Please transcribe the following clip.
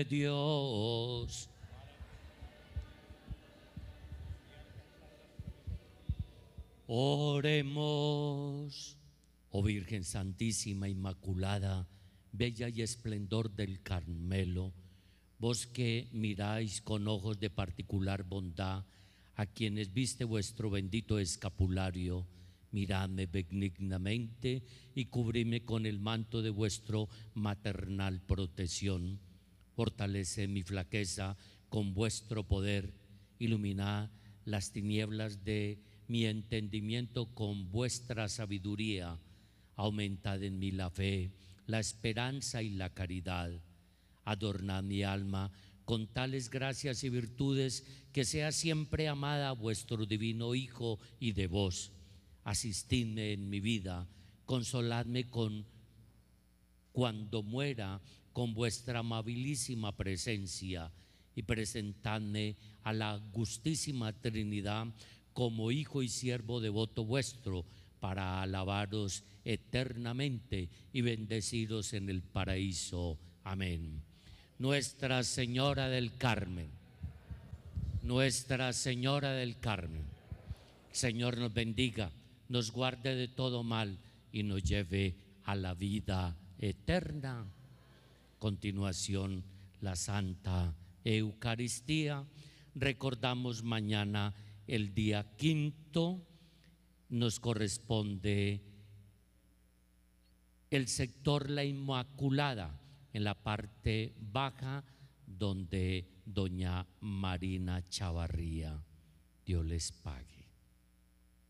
Dios. Oremos. Oh Virgen Santísima, Inmaculada, bella y esplendor del Carmelo, vos que miráis con ojos de particular bondad a quienes viste vuestro bendito escapulario, miradme benignamente y cubridme con el manto de vuestro maternal protección. Fortalece mi flaqueza con vuestro poder, iluminad las tinieblas de mi entendimiento con vuestra sabiduría, aumentad en mí la fe, la esperanza y la caridad. Adornad mi alma con tales gracias y virtudes que sea siempre amada a vuestro divino Hijo y de vos. Asistidme en mi vida, consoladme cuando muera con vuestra amabilísima presencia y presentadme a la augustísima Trinidad como hijo y siervo devoto vuestro, para alabaros eternamente y bendeciros en el paraíso. Amén. Nuestra Señora del Carmen, Nuestra Señora del Carmen, el Señor nos bendiga, nos guarde de todo mal y nos lleve a la vida eterna. Continuación, la Santa Eucaristía. Recordamos mañana el día quinto, nos corresponde el sector La Inmaculada, en la parte baja, donde doña Marina Chavarría. Dios les pague.